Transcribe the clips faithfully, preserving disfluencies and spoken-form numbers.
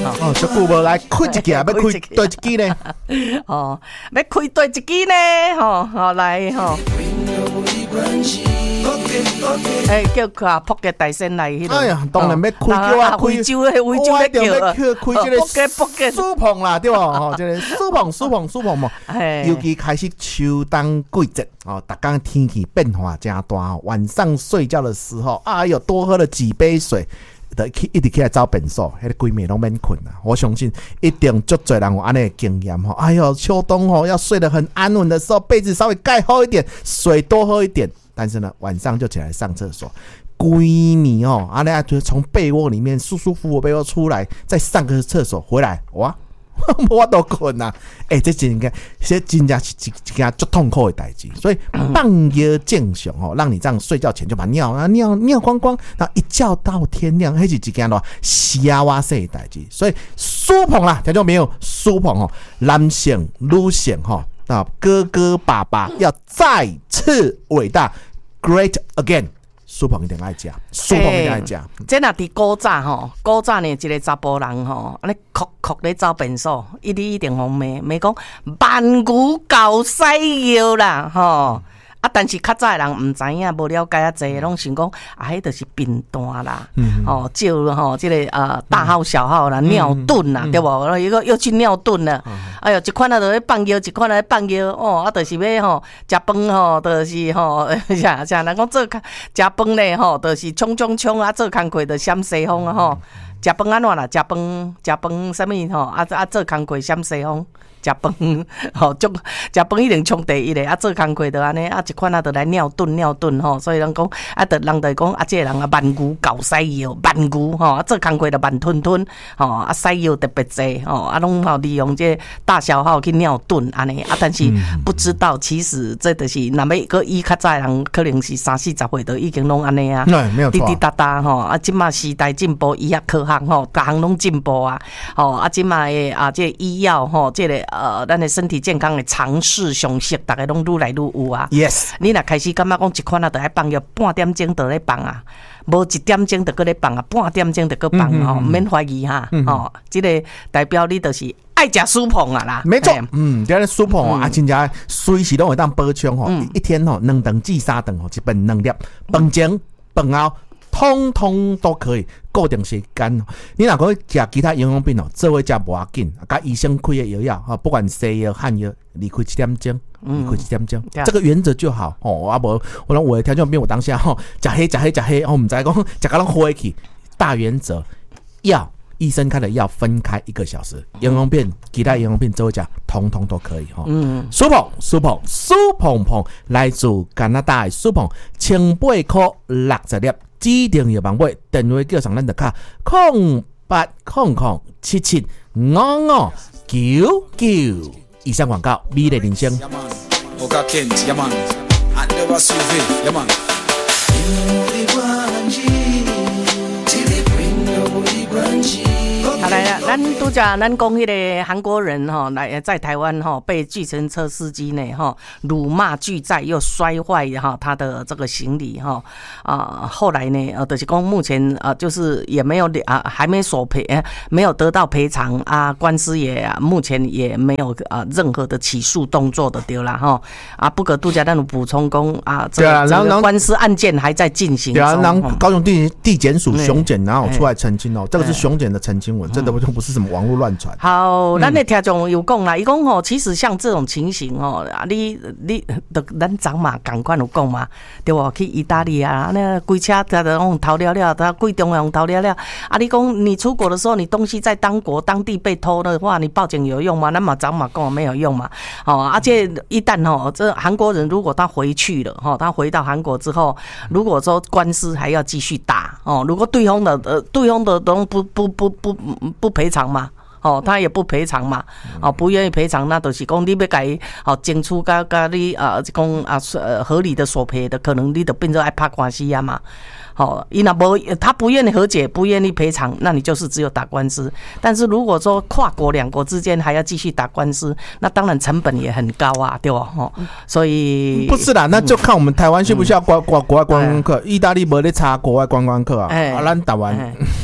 哈。 哦，这久无来开一支啊，要开对一支呢？ 哦，要开对一支呢？吼，好来吼。哎，叫卡扑克大仙来迄个。 哎呀，当然要开叫啊， 惠州的惠州的叫啊， 开这个扑克扑克苏碰啦，对吧？哦，这个苏碰苏碰苏碰嘛。尤其开始秋冬季节哦，大家天气变化加大，晚上睡觉的时候，哎呦，多喝了几杯水。一直起来找便所，迄个规暝拢免困啊！我相信一定足侪人有安尼的经验吼。哎呦，秋冬吼要睡得很安稳的时候，被子稍微盖厚一点，水多喝一点。但是呢，晚上就起来上厕所，规暝哦，安尼啊，就从被窝里面舒舒服服被窝出来，再上个厕所回来，哇！我都困啊！哎、欸，这真个，这真正是一一件足痛苦的代志。所以放尿正常哦，让你这样睡觉前就把尿啊尿尿光光，然后一觉到天亮，那是一件咯瞎哇塞的代志。所以苏捧啦，听到没有？苏捧哦，男性、女性哈啊，哥哥爸爸要再次伟大 ，Great again。苏捧一定爱食，苏捧一定爱食。 这若伫古早吼，古早呢一个查甫人吼，安尼哭哭咧走便所，伊哩一定互骂，骂讲万牛搞西药啦吼。啊，但是较早的人唔知影，无了解啊济，拢想讲啊，迄就是便当啦，嗯、哦，照吼，即、這个呃大号小号啦，嗯、尿遁啦，嗯、对无？一个又去尿遁了，嗯、哎呦，一款啊，就咧放尿，一款啊咧放尿，哦，啊，就是要吼食饭吼，就是吼，啥啥人讲做食饭咧吼，就是冲冲冲啊，做工课就闪西风啊吼，食饭安怎啦？食饭食饭啥物吼？啊啊，做工课闪西风。食饭吼，足食饭一定冲第一嘞，啊做工课就安尼，啊一款啊就来尿遁尿遁吼，所以人讲啊，得人就讲啊，这个人啊万牛搞西药，万牛吼，啊做工课就慢吞吞吼，啊西药特别济吼，啊拢吼利用这大小号去尿遁安尼，啊但是不知道其实这就是若要个伊较早人可能是三四十岁都已经拢安尼啊，滴滴答答吼，啊即马时代进步，医学科学吼，各项拢进步啊，吼啊即马的啊这医药吼，这个。呃，咱的身体健康的常识常识，大家拢愈来愈有啊。 Yes， 你若开始感觉讲一款啊，就爱放药，半点钟就咧放啊，无一点钟就搁咧放啊，半点钟就搁放哦，免怀疑哈。哦，这个代表你就是爱食苏捧啊啦。 没错，嗯，这个苏捧哦，啊，真正随时都会当补充吼，一天吼两顿至三顿吼，一份两粒，饭前饭后。通通都可以固定时间。你若讲食其他营养品哦，做伙食无要紧，甲医生开的药药哈，不管西药汉药，离开一点钟，离开一点钟，嗯、这个原则就好哦。啊无，我讲我的条件变，我当下吼食黑食黑食黑，我唔知讲食甲咱火起。大原则，药医生开的药分开一个小时，营养品其他营养品做伙食，通通都可以哈。嗯，苏捧苏捧苏捧捧，来自加拿大的苏捧，千八块六十粒。指定药房买，电话叫上咱的卡，空八空空七七五五九九。以上广告，美丽人生。好来了，咱拄则咱讲迄个韩国人哈，来在台湾哈被计程车司机呢哈辱骂拒载，又摔坏哈他的这个行李哈啊，后来呢呃，就是讲目前呃就是也没有啊还没索赔，没有得到赔偿啊，官司也、啊、目前也没有啊任何的起诉动作的对啦哈啊，不过拄则咱有补充讲啊，这个、这个官司案件还在进行中。对啊，然后高雄地地检署熊检然后出来澄清哦，这个是熊检的澄清文。真的不是什么网络乱传。好，咱的听众有讲啦，伊讲吼，其实像这种情形吼，啊，你你，咱昨嘛赶快有讲嘛，对不？去意大利啊，那规车他都用偷了了，他贵重用偷了了。啊，你讲你出国的时候，你东西在当国当地被偷的话，你报警有用吗？那么昨嘛讲没有用嘛。哦，而且一旦吼，这韩国人如果他回去了，哈，他回到韩国之后，如果说官司还要继续打，哦，如果对方的呃对方的都不不不不。不赔偿嘛，哦，他也不赔偿嘛，哦，不愿意赔偿，那就是讲你要给哦争取甲甲你啊，讲啊呃合理的索赔的，可能你就变成爱打官司啊嘛，好，伊那不他不愿意和解，不愿意赔偿，那你就是只有打官司。但是如果说跨国两国之间还要继续打官司，那当然成本也很高啊，对吧？哦，所以不是啦，那就看我们台湾需不需要国国国外观光客，意大利没在查国外观光客啊，啊，咱台湾。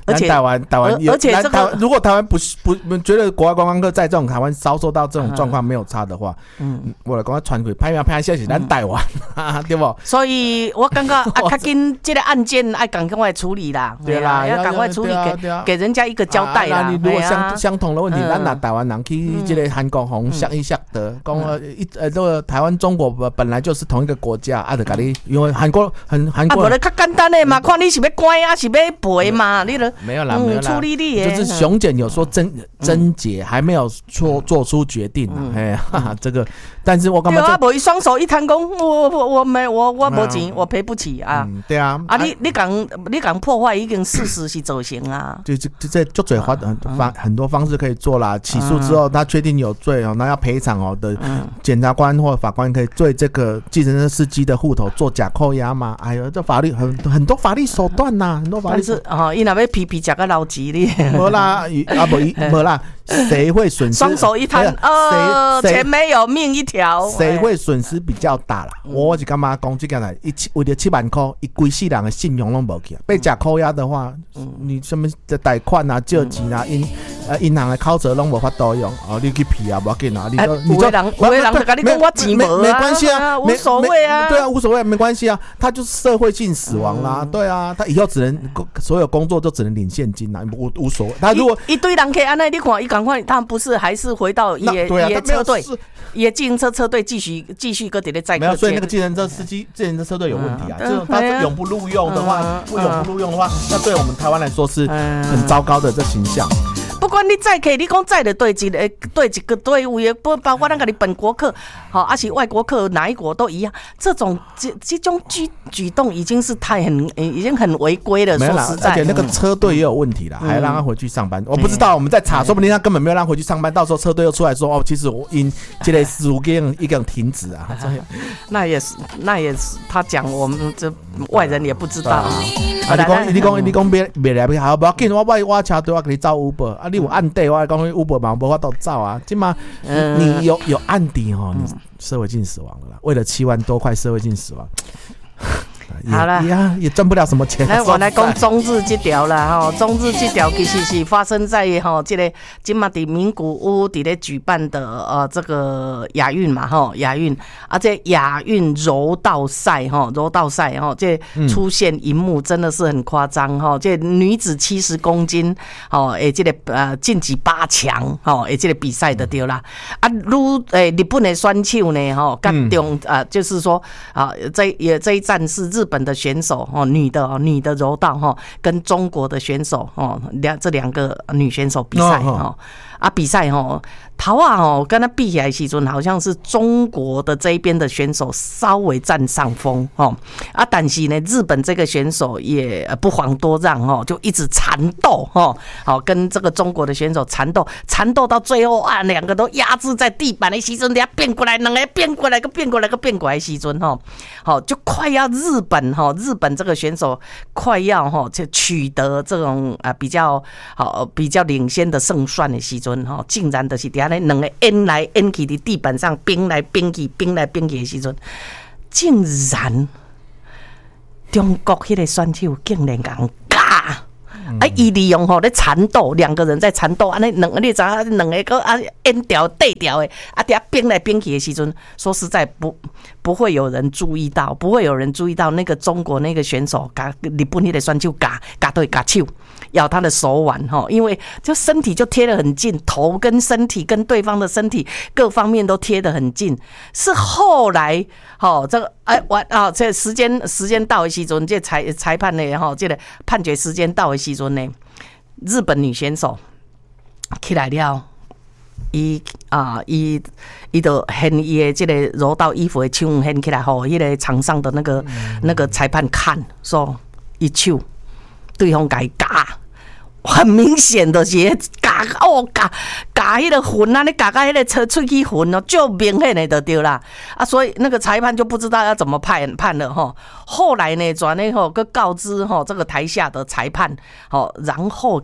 而且台湾台湾而且这个如果台湾不不不觉得国外观光客在这种台湾遭受到这种状况没有差的话，嗯，我来讲传回拍片拍消息，咱台湾，嗯、对不？ 所以我感觉啊，较紧这个案件爱赶快处理啦， 对啦， 要赶快处理，给给人家一个交代啦。 啊、你如果相、啊、相同的问题，咱拿台湾人去这个韩国红想一想的，讲、嗯、一呃这个台湾中国本来就是同一个国家，啊，就甲你因为韩国很韩国， 啊，无咧较简单的嘛，看你是要关啊，是要赔嘛，你了没有啦，没有啦， 处理你就是熊检有说症症结还没有做做出决定啊，哎、嗯，哈哈，这个，但是我干嘛？ 对啊，无伊双手一摊工，我我我没我我没钱，我赔不起啊。 嗯、对啊， 啊，你你讲你讲破坏已经事实是走形啊。 就就这就嘴花很方很多方式可以做啦。起诉之后，他确定有罪哦，那要赔偿哦的，检察官或法官可以对这个计程车司机的户头做假扣押嘛？哎呦，这法律很很多法律手段呐，很多法律。但是哦，伊若要皮皮吃个老钱哩。 没啦，啊不没啦，谁会损失？ 双手一摊，呃，钱没有命一条。 谁会损失比较大啦？嗯、我是干嘛讲这个呢？一为了七万块，一规世人的信用都没去，被假扣押的话，嗯、你什么的贷款啊、借钱啊、银呃银行的考折都无法度用哦，你去骗啊，不要紧啊，你就、欸、你就有人有人就跟你讲我钱无啊， 没关系啊， 无所谓啊， 对啊，无所谓，没关系啊，他就是社会性死亡啦，嗯、对啊，他以后只能所有工作就只能领现金啦，无无所谓。他如果一, 一堆人可以安那，你看，伊赶快，他们不是还是回到也也、啊、车队，也计程车车队继续继续搁伫咧载客。 没有，所以那个计程车司机、计程车车队有问题啊。这种他是永不录用的话，不永不录用的话，那对我们台湾来说是很糟糕的这形象。 不管你载客，你讲载的对一个对一个队伍，也不包括那个你本国客，好，而且外国客哪一国都一样。这种这这种举举动已经是太很已经很违规了。说实在， 而且那个车队也有问题啦，嗯、还让他回去上班。我不知道，我们在查，说不定他根本没有让他回去上班。到时候车队又出来说，哦，其实我因这类事故一个停止啊。 那也是，那也是，他讲我们这外人也不知道啊。 啊，你讲你讲你讲别别来别好，不要紧，我我我车队我给你找 Uber 啊，你有案底，我讲 Uber 嘛，无法度走啊，今嘛你有有案底哦，你社会性死亡了啦，为了七万多块社会性死亡。 好了， 也也赚不了什么钱。 来，我来讲中日这条啦，哈，中日这条其实是发生在哈这个今嘛伫名古屋伫咧举办的呃这个亚运嘛，哈亚运啊，这亚运柔道赛哈柔道赛哈，这出现一幕真的是很夸张哈，这女子七十公斤哦，诶这个呃晋级八强哦，诶这个比赛的对啦啊，如诶日本的选手呢哈，跟中啊就是说啊这也这一站是日本的选手哦，女的哦，女的柔道哈，跟中国的选手哦，两这两个女选手比赛哦，啊比赛哦，头啊哦，跟他比起来时阵，好像是中国的这一边的选手稍微占上风哦，啊，但是呢，日本这个选手也不遑多让哦，就一直缠斗哦，好跟这个中国的选手缠斗，缠斗到最后啊，两个都压制在地板的时阵，俩变过来，两个变过来，个变过来，个变过来的时阵哦，好就快要日本哈，日本这个选手快要哈就取得这种啊比较好比较领先的胜算的时阵哈，竟然就是底下咧两个演来演去的地板上冰来冰去，冰来冰去的时阵，竟然中国迄个选手竟然讲假。啊！伊利用吼咧缠斗，两个人在缠斗，安尼两个你知影，两个个啊演掉对调的，啊，底下冰来冰去的时阵，说实在不不会有人注意到，不会有人注意到那个中国那个选手，甲日本迄个选手夹夹对夹手，咬他的手腕哈，因为就身体就贴得很近，头跟身体跟对方的身体各方面都贴得很近，是后来吼这个哎完啊，这时间时间到的时阵，这裁裁判呢吼，这个判决时间到的时阵呢，日本女选手起来了，伊啊伊伊就掀伊的这个柔道衣服的手掀起来，吼，迄个场上的那个、嗯、那个裁判看说，伊手对方甲伊夹。很明显的是夹哦夹夹迄个魂啊，你夹到迄个出出去魂哦，就明显的就对啦啊，所以那个裁判就不知道要怎么判判了哈。后来呢，转呢吼，个告知吼这个台下的裁判，吼，然后去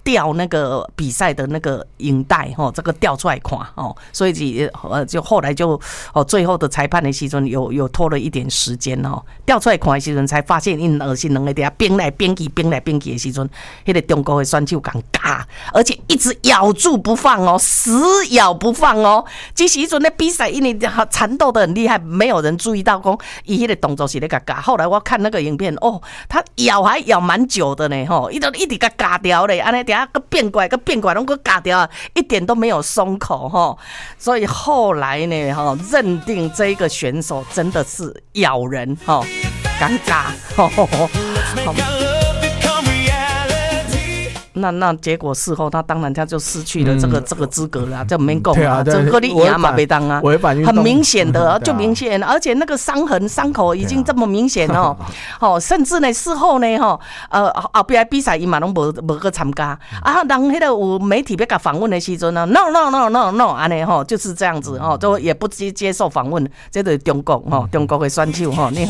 调那个比赛的那个影带吼，这个调出来看哦，所以呃就后来就哦最后的裁判的时阵有有拖了一点时间哦，调出来看的时阵才发现因二是两个伫遐冰来冰去冰来冰去的时阵，迄个中国的选手共夹，而且一直咬住不放哦，死咬不放哦。这时阵的比赛因为缠斗的很厉害，没有人注意到讲伊迄个动作是咧甲夹。后来我看那个影片哦，他咬还咬蛮久的呢吼，一直一直甲夹掉咧，安尼等下个变过来个变过来，拢个夹掉，一点都没有松口吼。所以后来呢吼，认定这个选手真的是咬人吼，尴尬吼。那那结果事后他当然他就失去了这个、嗯、这个资格了，这没讲啊，这个你赢嘛没当啊，很明显的就明显，而且那个伤痕伤口已经这么明显哦，哦，甚至呢事后呢哈，呃后边比赛伊嘛拢无无去参加啊，人迄个有媒体要甲访问的时阵呢 ，no no no no no 安尼吼，就是这样子哦，都也不接接受访问，这就是中国吼，中国的选手吼，你。